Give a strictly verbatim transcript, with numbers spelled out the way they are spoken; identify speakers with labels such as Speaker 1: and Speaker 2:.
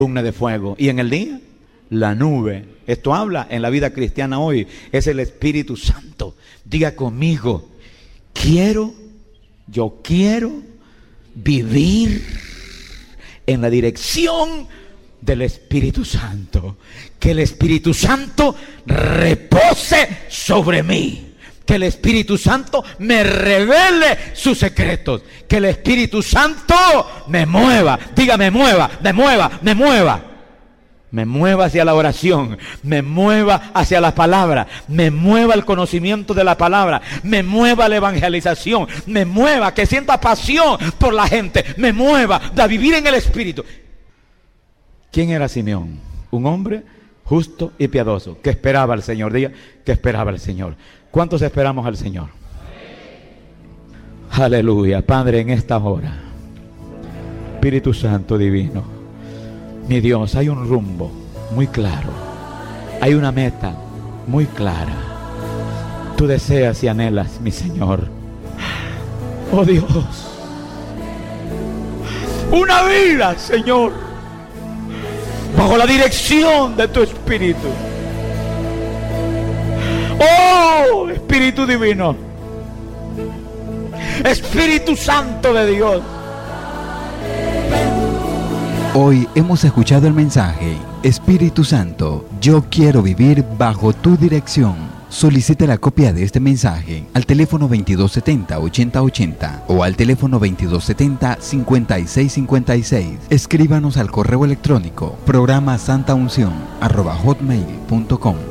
Speaker 1: columna de fuego. Y en el día, la nube. Esto habla en la vida cristiana hoy. Es el Espíritu Santo. Diga conmigo, quiero, yo quiero vivir en la dirección del Espíritu Santo. Que el Espíritu Santo repose sobre mí. Que el Espíritu Santo me revele sus secretos. Que el Espíritu Santo me mueva. Diga, me mueva, me mueva, me mueva. Me mueva hacia la oración. Me mueva hacia la palabra. Me mueva al conocimiento de la palabra. Me mueva a la evangelización. Me mueva, que sienta pasión por la gente. Me mueva a vivir en el Espíritu. ¿Quién era Simeón? Un hombre justo y piadoso, que esperaba al Señor. Diga, que esperaba al Señor. ¿Cuántos esperamos al Señor? Amén. Aleluya. Padre, en esta hora, Espíritu Santo divino, mi Dios, hay un rumbo muy claro. Hay una meta muy clara. Tú deseas y anhelas, mi Señor. Oh Dios, una vida, Señor, bajo la dirección de tu Espíritu. Oh, Espíritu Divino, Espíritu Santo de Dios.
Speaker 2: Hoy hemos escuchado el mensaje: Espíritu Santo, yo quiero vivir bajo tu dirección. Solicite la copia de este mensaje al teléfono veintidós setenta, ochenta ochenta o al teléfono veintidós setenta, cincuenta y seis cincuenta y seis. Escríbanos al correo electrónico programa santa unción arroba hotmail punto com.